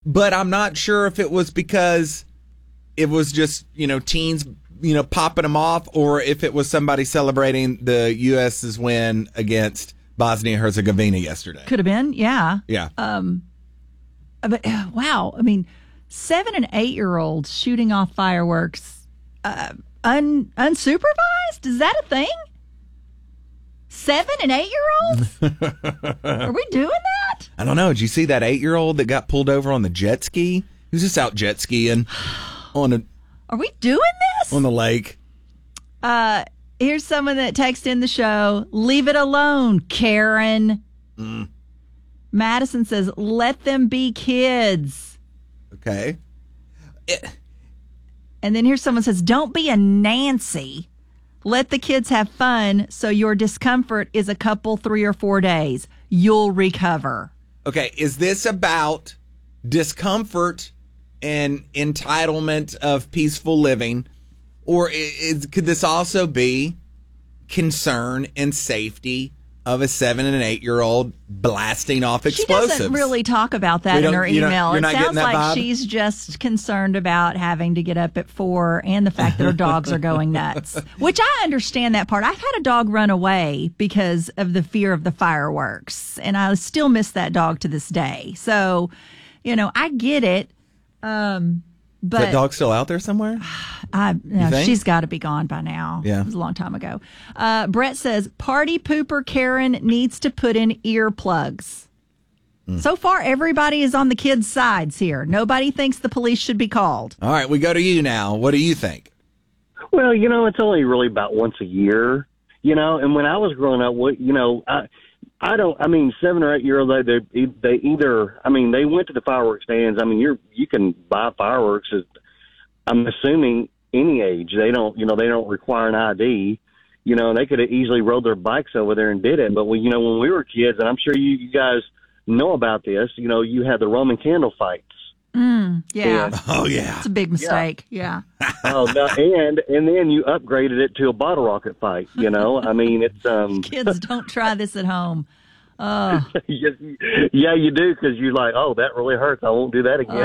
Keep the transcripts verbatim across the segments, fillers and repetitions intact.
but I'm not sure if it was because it was just, you know, teens, you know, popping them off, or if it was somebody celebrating the U S's win against Bosnia-Herzegovina yesterday. Could have been, yeah. Yeah. Um, but, uh, wow, I mean, seven and eight-year-olds shooting off fireworks uh, un, unsupervised? Is that a thing? Seven and eight-year-olds? Are we doing that? I don't know. Did you see that eight-year-old that got pulled over on the jet ski? He was just out jet skiing on a... Are we doing this? On the lake. Uh, here's someone that texted in the show. Leave it alone, Karen. Mm. Madison says, let them be kids. Okay. It... And then here's someone says, don't be a Nancy. Let the kids have fun so your discomfort is a couple, three or four days. You'll recover. Okay, is this about discomfort and entitlement of peaceful living? Or is, could this also be concern and safety of a seven and an eight-year-old blasting off explosives? She doesn't really talk about that in her email. It sounds like vibe? She's just concerned about having to get up at four and the fact that her dogs are going nuts, which I understand that part. I've had a dog run away because of the fear of the fireworks, and I still miss that dog to this day. So, you know, I get it. Um, but is that dog still out there somewhere? I, no, she's got to be gone by now. Yeah. It was a long time ago. Uh, Brett says, party pooper Karen needs to put in earplugs. Mm. So far, everybody is on the kids' sides here. Nobody thinks the police should be called. All right, we go to you now. What do you think? Well, you know, it's only really about once a year, you know, and when I was growing up, what you know, I, I don't, I mean, seven or eight year old, they, they either, I mean, they went to the fireworks stands. I mean, you're, you can buy fireworks at, I'm assuming, any age. They don't, you know, they don't require an I D, you know, and they could have easily rode their bikes over there and did it. But, we, you know, when we were kids, and I'm sure you, you guys know about this, you know, you had the Roman candle fights. Mm, yeah. And, oh, yeah. It's a big mistake. Yeah. yeah. oh, no, and and then you upgraded it to a bottle rocket fight, you know? I mean, it's... um. Kids, don't try this at home. Oh. Yeah, you do, because you're like, oh, that really hurts. I won't do that again.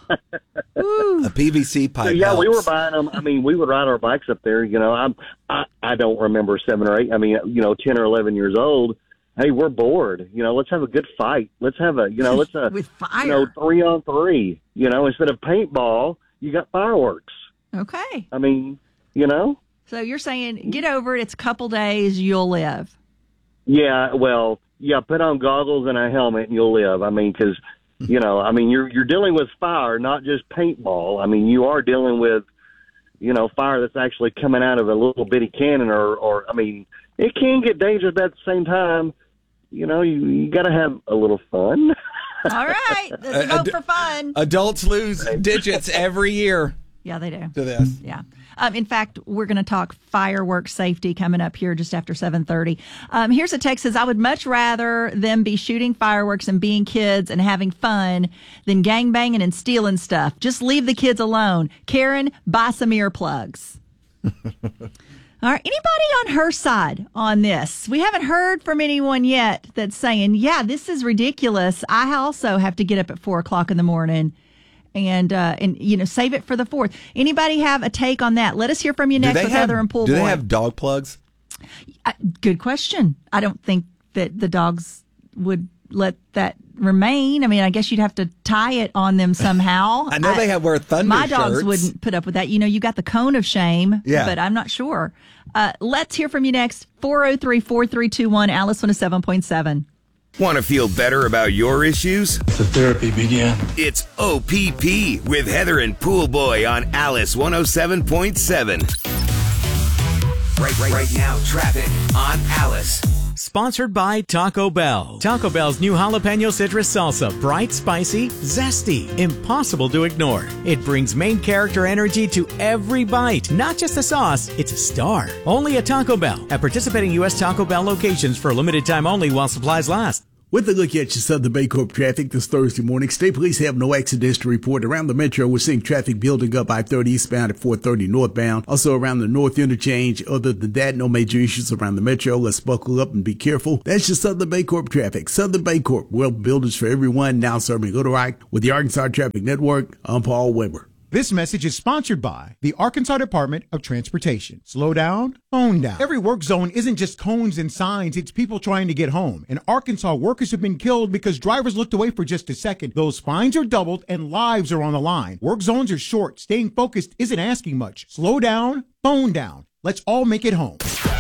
Oh. A P V C pipe. So, yeah, helps. we were buying them. I mean, we would ride our bikes up there. You know, I'm, I I don't remember seven or eight. I mean, you know, ten or eleven years old. Hey, we're bored. You know, let's have a good fight. Let's have a, you know, let's uh, with fire. You know, three on three. You know, instead of paintball, you got fireworks. Okay. I mean, you know. So you're saying get over it. It's a couple days. You'll live. Yeah. Well. Yeah. Put on goggles and a helmet, and you'll live. I mean, because. You know, I mean, you're you're dealing with fire, not just paintball. I mean, you are dealing with, you know, fire that's actually coming out of a little bitty cannon, or, or I mean, it can get dangerous, but at the same time, you know, you, you got to have a little fun. All right, let's vote for fun. Adults lose digits every year. Yeah, they do. To this. Yeah. Um, in fact, we're going to talk fireworks safety coming up here just after seven thirty. Um, here's a text says, I would much rather them be shooting fireworks and being kids and having fun than gangbanging and stealing stuff. Just leave the kids alone. Karen, buy some earplugs. All right. Anybody on her side on this? We haven't heard from anyone yet that's saying, yeah, this is ridiculous. I also have to get up at four o'clock in the morning. And, uh, and you know, save it for the fourth. Anybody have a take on that? Let us hear from you next with have, Heather and Pool Do Boy. they have dog plugs? Uh, good question. I don't think that the dogs would let that remain. I mean, I guess you'd have to tie it on them somehow. I know I, they have wear thunder My dogs shirts. wouldn't put up with that. You know, you got the cone of shame, yeah. but I'm not sure. Uh, let's hear from you next. four oh three, four three two one, Alice one oh seven point seven. Want to feel better about your issues? The therapy began. It's O P P with Heather and Pool Boy on Alice one oh seven point seven. Right, right, right now, traffic on Alice. Sponsored by Taco Bell. Taco Bell's new jalapeno citrus salsa. Bright, spicy, zesty. Impossible to ignore. It brings main character energy to every bite. Not just a sauce, it's a star. Only at Taco Bell. At participating U S Taco Bell locations for a limited time only while supplies last. With a look at your Southern Baycorp traffic this Thursday morning, state police have no accidents to report. Around the metro, we're seeing traffic building up I thirty eastbound at four thirty northbound. Also around the north interchange. Other than that, no major issues around the metro. Let's buckle up and be careful. That's your Southern Baycorp traffic. Southern Baycorp, well builders for everyone, now serving Little Rock. With the Arkansas Traffic Network, I'm Paul Weber. This message is sponsored by the Arkansas Department of Transportation. Slow down, phone down. Every work zone isn't just cones and signs, it's people trying to get home. In Arkansas, workers have been killed because drivers looked away for just a second. Those fines are doubled and lives are on the line. Work zones are short. Staying focused isn't asking much. Slow down, phone down. Let's all make it home.